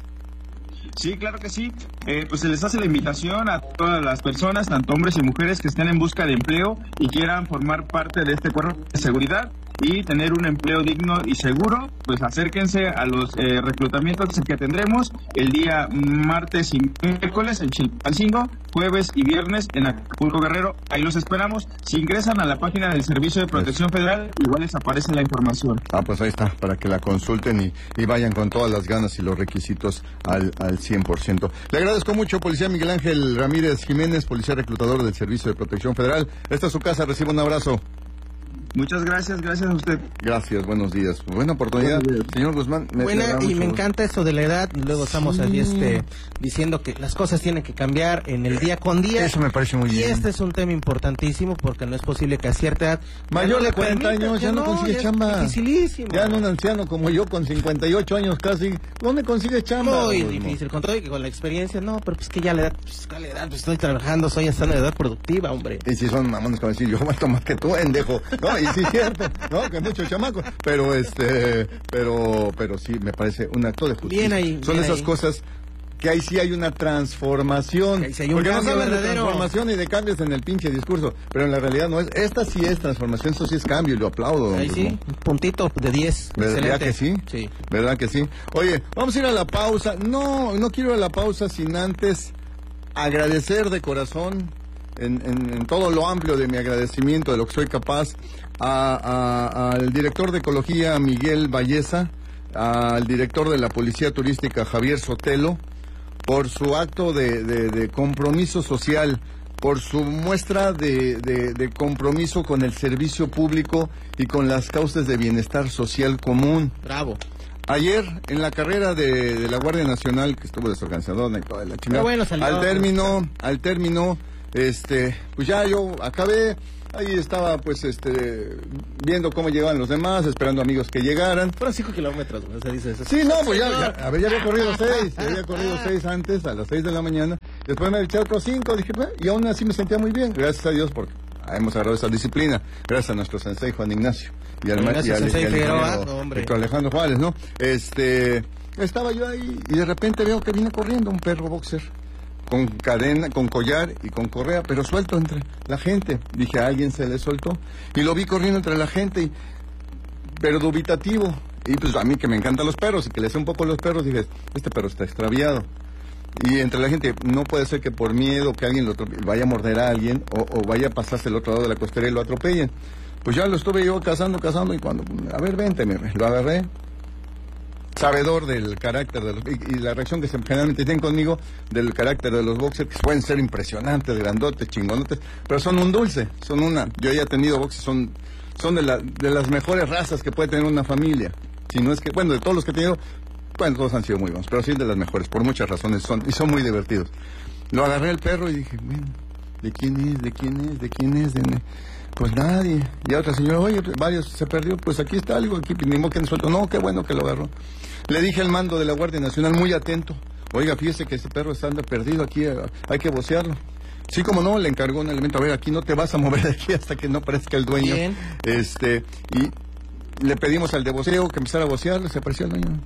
Sí, claro que sí. Eh, pues se les hace la invitación a todas las personas, tanto hombres y mujeres, que estén en busca de empleo y quieran formar parte de este cuerpo de seguridad y tener un empleo digno y seguro. Pues acérquense a los eh, reclutamientos que tendremos el día martes y miércoles en Chilpancingo, jueves y viernes en Acapulco, Guerrero. Ahí los esperamos. Si ingresan a la página del Servicio de Protección Federal, igual les aparece la información. Ah, pues ahí está, para que la consulten y, y vayan con todas las ganas y los requisitos al, al cien por ciento. Le agradezco mucho, policía Miguel Ángel Ramírez Jiménez, policía reclutador del Servicio de Protección Federal. Esta es su casa, reciba un abrazo. Muchas gracias, gracias a usted. Gracias, buenos días. Buena oportunidad, señor Guzmán. Me, Buena, me y me encanta eso de la edad. Luego estamos sí. ahí este, diciendo que las cosas tienen que cambiar en el día con día. Eso me parece muy y bien. Y este es un tema importantísimo porque no es posible que a cierta edad... Mayor de cuarenta años ya, ya no, no consigue chamba. Dificilísimo. Ya en un anciano como yo con cincuenta y ocho años casi, ¿dónde consigue chamba? Muy pues, difícil, no. Con todo y que con la experiencia, no, pero pues que ya la edad, pues, a la edad, pues estoy trabajando, soy hasta en la edad productiva, hombre. Y si son mamones como decir, yo más más que tú, endejo. No, y sí es cierto. No, que muchos chamacos, pero este, pero, pero sí me parece un acto de justicia. Bien ahí, Son bien esas ahí. cosas que ahí sí hay una transformación. Ahí sí hay un porque cambio no hablan de verdadero. transformación y de cambios en el pinche discurso, pero en la realidad no es. Esta sí es transformación, eso sí es cambio y lo aplaudo. Ahí sí, un puntito de diez. ¿Verdad que sí? Sí. ¿Verdad que sí? Oye, vamos a ir a la pausa. No, no quiero ir a la pausa sin antes agradecer de corazón. En, en, en todo lo amplio de mi agradecimiento de lo que soy capaz a, a, al director de Ecología Miguel Valleza, al director de la Policía Turística Javier Sotelo, por su acto de, de, de compromiso social, por su muestra de, de, de compromiso con el servicio público y con las causas de bienestar social común. Bravo. Ayer, en la carrera de, de la Guardia Nacional, que estuvo desorganizadora y toda la chingada, bueno, salió, al término, al término, este, pues ya yo acabé, ahí estaba pues este viendo cómo llegaban los demás, esperando amigos que llegaran. Fueron cinco kilómetros, ¿no? Se dice eso. Sí, no, pues ya, ya, a ver, ya había corrido seis, ya había corrido seis antes, a las seis de la mañana, después me eché otros cinco, dije, pues, y aún así me sentía muy bien, gracias a Dios, porque hemos agarrado esa disciplina, gracias a nuestro sensei Juan Ignacio, y al, Ignacio y al, sensei y al Figueroa, ingeniero no, hombre. Héctor Alejandro Juárez, ¿no? Este, estaba yo ahí, y de repente veo que viene corriendo un perro boxer, con cadena, con collar y con correa, pero suelto entre la gente. Dije, a alguien se le soltó. Y lo vi corriendo entre la gente, y, pero dubitativo. Y pues a mí que me encantan los perros y que le sé un poco a los perros, dije, este perro está extraviado. Y entre la gente, no puede ser que por miedo que alguien lo atrope- vaya a morder a alguien o, o vaya a pasarse al otro lado de la costera y lo atropellen. Pues ya lo estuve yo cazando, cazando, y cuando, a ver, vente, me, lo agarré. Sabedor del carácter de los, y, y la reacción que se, generalmente tienen conmigo del carácter de los boxers, que pueden ser impresionantes, grandotes, chingonotes, pero son un dulce, son una, yo ya he tenido boxers, son, son de, la, de las mejores razas que puede tener una familia, si no es que, bueno, de todos los que he tenido, bueno, todos han sido muy buenos, pero sí de las mejores, por muchas razones, son, y son muy divertidos. Lo agarré el perro y dije, bueno, ¿de quién es? ¿De quién es? ¿De quién es? De... Pues nadie. Y a otra señora, oye, varios se perdió, pues aquí está algo, aquí, ni modo que no suelto. No, qué bueno que lo agarró. Le dije al mando de la Guardia Nacional, muy atento, oiga, fíjese que ese perro está anda perdido aquí, hay que vocearlo. Sí, como no, le encargó un elemento, a ver, aquí no te vas a mover de aquí hasta que no aparezca el dueño. Bien. Este, y le pedimos al de voceo que empezara a vocearlo, se apareció el dueño.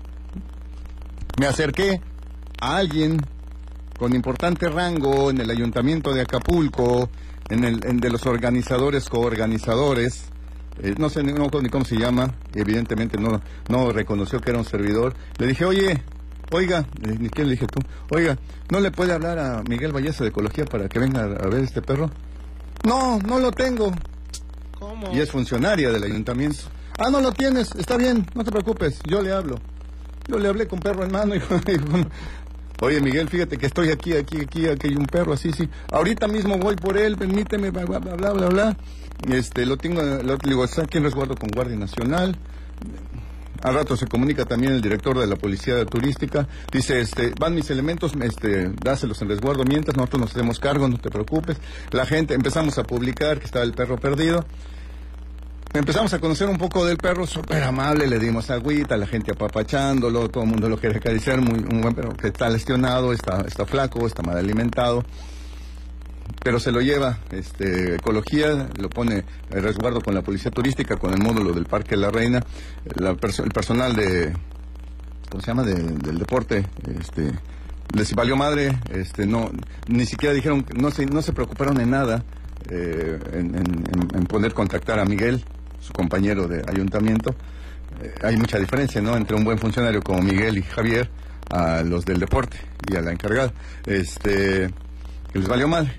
Me acerqué a alguien con importante rango en el ayuntamiento de Acapulco, en el en de los organizadores, coorganizadores, eh, no sé ni, no, ni cómo se llama, evidentemente no no reconoció que era un servidor. Le dije, oye, oiga, eh, ni quién le dije tú, oiga, ¿no le puede hablar a Miguel Valleza de Ecología para que venga a, a ver este perro? No, no lo tengo. ¿Cómo? Y es funcionaria del ayuntamiento. Ah, no lo tienes, está bien, no te preocupes, yo le hablo. Yo le hablé con perro en mano y con... Y con oye, Miguel, fíjate que estoy aquí, aquí, aquí, aquí hay un perro, así, sí. Ahorita mismo voy por él, permíteme, bla, bla, bla, bla, bla, bla. Este, lo tengo, lo digo, está aquí en resguardo con Guardia Nacional. Al rato se comunica también el director de la Policía Turística. Dice, este, van mis elementos, este, dáselos en resguardo mientras nosotros nos hacemos cargo, no te preocupes. La gente, empezamos a publicar que estaba el perro perdido. Empezamos a conocer un poco del perro, súper amable, le dimos agüita, la gente apapachándolo, todo el mundo lo quiere acariciar, muy, un buen perro que está lesionado, está, está flaco, está mal alimentado, pero se lo lleva este, Ecología, lo pone en resguardo con la Policía Turística, con el módulo del Parque La Reina, la perso- el personal de, ¿cómo se llama?, de, del deporte, este, les valió madre, este, no, ni siquiera dijeron, no se, no se preocuparon en nada, eh, en, en, en poder contactar a Miguel, su compañero de ayuntamiento. Eh, hay mucha diferencia, ¿no?, entre un buen funcionario como Miguel y Javier a los del deporte y a la encargada, este, que les valió mal.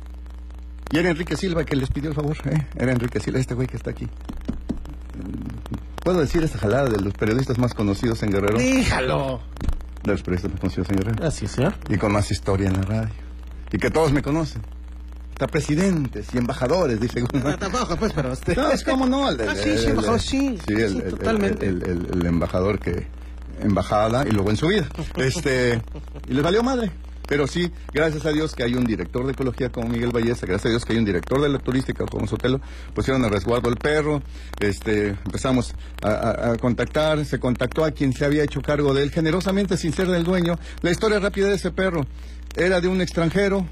Y era Enrique Silva que les pidió el favor, ¿eh? Era Enrique Silva, este güey que está aquí. ¿Puedo decir esta jalada de los periodistas más conocidos en Guerrero? ¡Díjalo! De los periodistas más conocidos en Guerrero. Así es, señor. Y con más historia en la radio. Y que todos me conocen. Hasta presidentes y embajadores, dice. No, tampoco, pues, pero este... No, es como no. El, el, ah, sí, sí, el, embajador, el, sí. Sí, el, sí, el, totalmente. El, el, el, el embajador que... Embajada y luego en su vida. Este... Y les valió madre. Pero sí, gracias a Dios que hay un director de Ecología como Miguel Valleza, gracias a Dios que hay un director de la turística como Sotelo, pusieron a resguardo el perro, este, empezamos a, a, a contactar, se contactó a quien se había hecho cargo de él, generosamente sin ser del dueño. La historia rápida de ese perro era de un extranjero,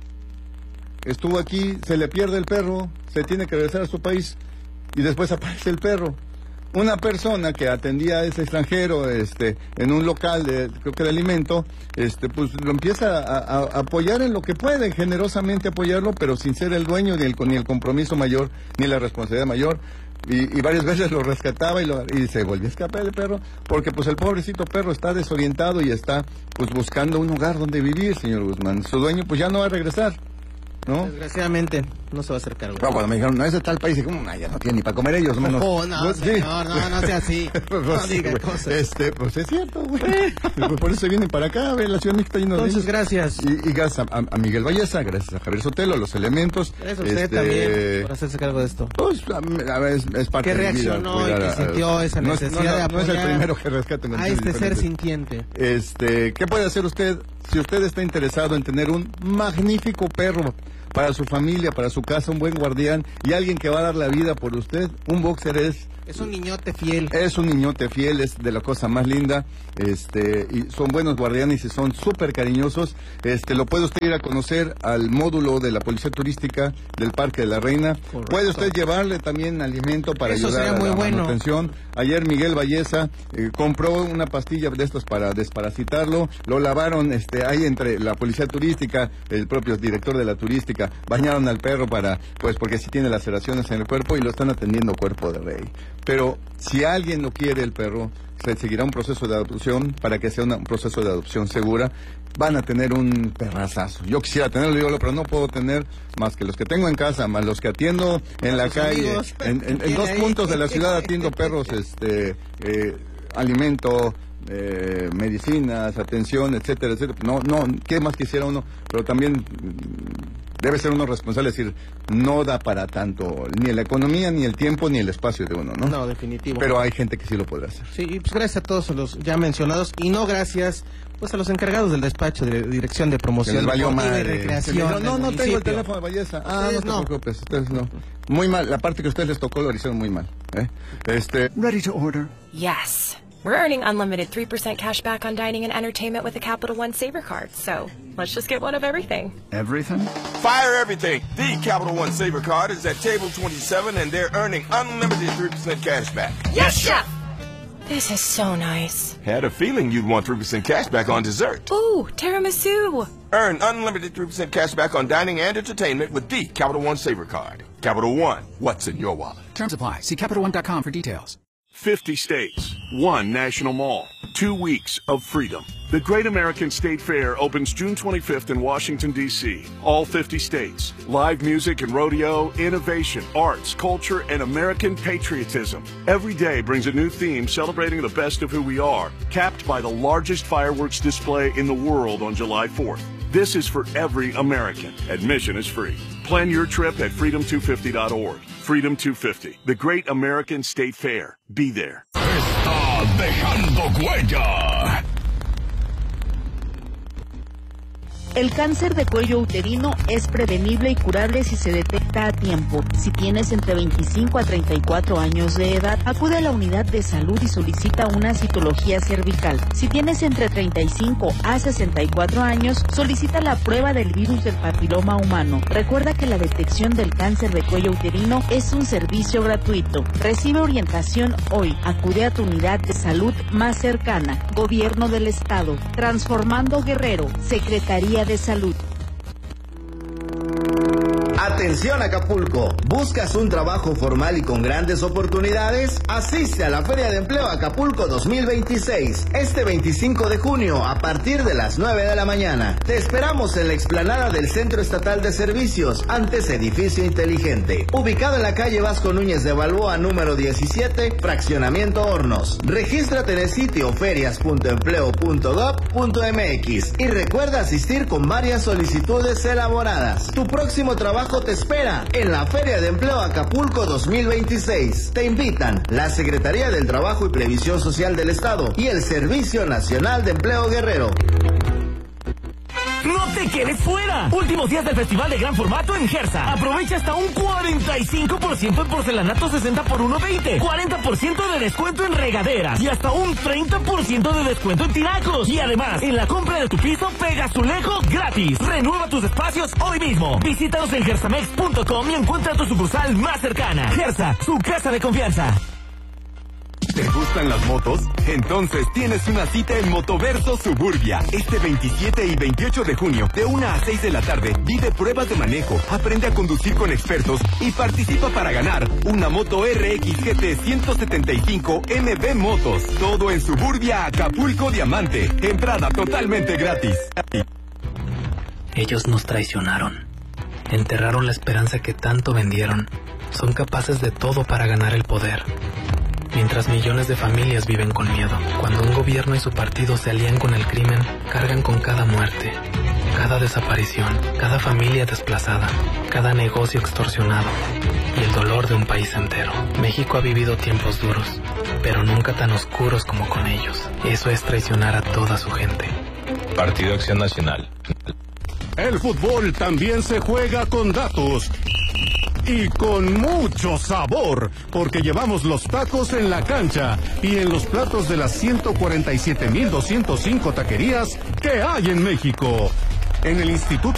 estuvo aquí, se le pierde el perro, se tiene que regresar a su país y después aparece el perro. Una persona que atendía a ese extranjero este, en un local de, creo que de alimento, este, pues lo empieza a, a, a apoyar en lo que puede, generosamente apoyarlo, pero sin ser el dueño, ni el, ni el compromiso mayor, ni la responsabilidad mayor. Y, y varias veces lo rescataba y, lo, y se volvía a escapar el perro, porque pues el pobrecito perro está desorientado y está pues buscando un lugar donde vivir, señor Guzmán. Su dueño pues ya no va a regresar, ¿no? Desgraciadamente, no se va a hacer cargo. No, cuando me dijeron, no, es de tal país, dije, no, ya no tiene ni para comer ellos, menos. Oh, no, sí. señor, no, no sea así. Pues, No sí, diga güey. cosas. Este, pues es cierto, güey. Pues por eso se vienen para acá, ve, la Ciudad de México está lleno de Entonces, ellos. gracias. Y, y gracias a, a Miguel Valleza, gracias a Javier Sotelo, a los elementos. Gracias a usted este, también por hacerse cargo de esto. Pues, a, a ver, es, es parte Que de mi vida. reaccionó y cuidar que a- sintió esa no es- necesidad no, no, de no apoyar es el primero que rescata en a condiciones este ser diferentes. sintiente. Este, ¿qué puede hacer usted si usted está interesado en tener un magnífico perro para su familia, para su casa, un buen guardián y alguien que va a dar la vida por usted. Un boxer es... Es un niñote fiel. Es un niñote fiel, es de la cosa más linda, este, y son buenos guardianes y son súper cariñosos. Este, lo puede usted ir a conocer al módulo de la Policía Turística del Parque de la Reina. Correcto. Puede usted llevarle también alimento para Eso ayudar a la bueno. manutención. Ayer Miguel Valleza eh, compró una pastilla de estos para desparasitarlo, lo lavaron, este, ahí entre la Policía Turística, el propio director de la turística, bañaron al perro para, pues porque sí tiene laceraciones en el cuerpo y lo están atendiendo cuerpo de rey. Pero si alguien no quiere el perro, se seguirá un proceso de adopción para que sea una, un proceso de adopción segura. Van a tener un perrazazo. Yo quisiera tenerlo, digo, pero no puedo tener más que los que tengo en casa, más los que atiendo en la calle. Amigos. En, en, en dos puntos de la ciudad atiendo perros, este, eh, alimento, eh, medicinas, atención, etcétera, etcétera. No, no, ¿qué más quisiera uno? Pero también... Debe ser uno responsable, es decir, no da para tanto, ni la economía, ni el tiempo, ni el espacio de uno, ¿no? No, definitivo. Pero hay gente que sí lo podrá hacer. Sí, y pues gracias a todos los ya mencionados, y no gracias pues a los encargados del despacho de Dirección de Promoción que les valió y Recreación. No, no, no tengo el teléfono de Valleza. Ah, no te no. preocupes, ustedes no. Muy mal, la parte que a ustedes les tocó lo hicieron muy mal. ¿eh? Este... Ready to order. Yes. We're earning unlimited three percent cash back on dining and entertainment with a Capital One Saver card, so let's just get one of everything. Everything? Fire everything! The Capital One Saver card is at table twenty-seven and they're earning unlimited three percent cash back. Yes, Chef! This is so nice. Had a feeling you'd want three percent cash back on dessert. Ooh, tiramisu! Earn unlimited three percent cash back on dining and entertainment with the Capital One Saver card. Capital One, what's in your wallet? Terms apply. See Capital One dot com for details. fifty states, one national mall, two weeks of freedom. The Great American State Fair opens June twenty-fifth in Washington, D C All fifty states. Live music and rodeo, innovation, arts, culture, and American patriotism. Every day brings a new theme celebrating the best of who we are, capped by the largest fireworks display in the world on July fourth. This is for every American. Admission is free. Plan your trip at freedom two fifty dot org. Freedom two fifty, the Great American State Fair. Be there. Está dejando huella. El cáncer de cuello uterino es prevenible y curable si se detecta a tiempo. Si tienes entre veinticinco a treinta y cuatro años de edad, acude a la unidad de salud y solicita una citología cervical. Si tienes entre treinta y cinco a sesenta y cuatro años, solicita la prueba del virus del papiloma humano. Recuerda que la detección del cáncer de cuello uterino es un servicio gratuito. Recibe orientación hoy. Acude a tu unidad de salud más cercana. Gobierno del Estado. Transformando Guerrero. Secretaría de Salud. Atención Acapulco, ¿buscas un trabajo formal y con grandes oportunidades? Asiste a la Feria de Empleo Acapulco dos mil veintiséis, este veinticinco de junio a partir de las nueve de la mañana. Te esperamos en la explanada del Centro Estatal de Servicios, antes Edificio Inteligente, ubicado en la calle Vasco Núñez de Balboa número diecisiete, Fraccionamiento Hornos. Regístrate en el sitio ferias punto empleo punto gob punto mx y recuerda asistir con varias solicitudes elaboradas. Tu próximo trabajo te espera en la Feria de Empleo Acapulco dos mil veintiséis. Te invitan la Secretaría del Trabajo y Previsión Social del Estado y el Servicio Nacional de Empleo Guerrero. ¡No te quedes fuera! Últimos días del Festival de Gran Formato en Gersa. Aprovecha hasta un cuarenta y cinco por ciento en porcelanato sesenta por uno veinte, cuarenta por ciento de descuento en regaderas y hasta un treinta por ciento de descuento en tinacos. Y además, en la compra de tu piso, pega azulejo gratis. Renueva tus espacios hoy mismo. Visítanos en gersamex punto com y encuentra tu sucursal más cercana. Gersa, su casa de confianza. ¿Te gustan las motos? Entonces tienes una cita en Motoverso Suburbia. Este veintisiete y veintiocho de junio, de una a seis de la tarde, vive pruebas de manejo, aprende a conducir con expertos y participa para ganar una moto R X G T ciento setenta y cinco M B Motos. Todo en Suburbia Acapulco Diamante. Entrada totalmente gratis. Ellos nos traicionaron. Enterraron la esperanza que tanto vendieron. Son capaces de todo para ganar el poder. Mientras millones de familias viven con miedo, cuando un gobierno y su partido se alían con el crimen, cargan con cada muerte, cada desaparición, cada familia desplazada, cada negocio extorsionado y el dolor de un país entero. México ha vivido tiempos duros, pero nunca tan oscuros como con ellos. Eso es traicionar a toda su gente. Partido Acción Nacional. El fútbol también se juega con datos. Y con mucho sabor, porque llevamos los tacos en la cancha y en los platos de las ciento cuarenta y siete mil doscientas cinco taquerías que hay en México. En el Instituto